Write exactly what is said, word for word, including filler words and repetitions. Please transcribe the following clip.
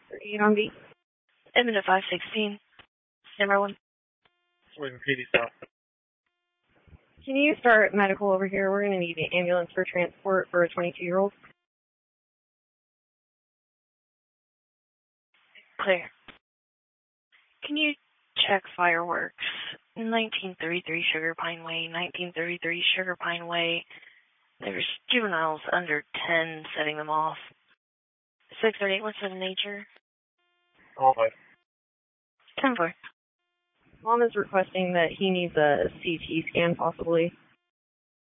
eight on beat. Edmond at five sixteen. Number one. Waiting P D stop. Can you start medical over here? We're going to need an ambulance for transport for a twenty-two-year-old. Clear. Can you check fireworks? nineteen thirty-three Sugar Pine Way, nineteen thirty-three Sugar Pine Way. There's juveniles under ten setting them off. six thirty-eight, what's the nature? All five. ten four. Mom is requesting that he needs a C T scan, possibly.